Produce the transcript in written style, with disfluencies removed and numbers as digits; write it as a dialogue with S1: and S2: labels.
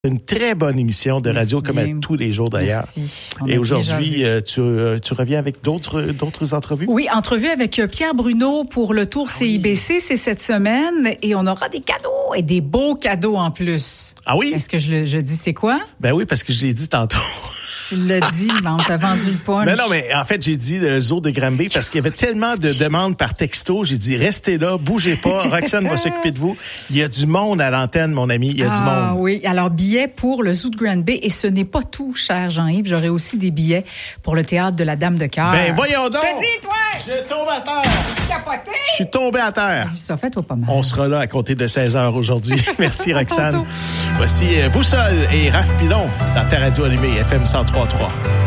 S1: Une très bonne émission de radio, comme à tous les jours d'ailleurs. Et aujourd'hui, tu reviens avec d'autres entrevues?
S2: Oui, entrevue avec Pierre Bruno pour le Tour CIBC, c'est cette semaine. Et on aura des cadeaux et des beaux cadeaux en plus.
S1: Ah oui?
S2: Est-ce que je dis c'est quoi?
S1: Ben oui, parce que je l'ai dit tantôt.
S2: Tu l'as dit, on t'a vendu le punch.
S1: Non, mais en fait, j'ai dit le zoo de Granby parce qu'il y avait tellement de demandes par texto. J'ai dit, restez là, bougez pas. Roxane va s'occuper de vous. Il y a du monde à l'antenne, mon ami. Il y a du monde.
S2: Ah oui. Alors, billets pour le zoo de Granby. Et ce n'est pas tout, cher Jean-Yves. J'aurai aussi des billets pour le théâtre de la Dame de Cœur.
S1: Ben, voyons donc!
S2: T'as dit, toi!
S1: Je tombe à terre!
S2: Capoté!
S1: Je suis tombé à terre.
S2: Ça fait, toi, pas mal.
S1: On sera là à compter de 16h aujourd'hui. Merci, Roxane. Voici Boussole et Raph Pilon dans ta radio allumée, FM 103.3.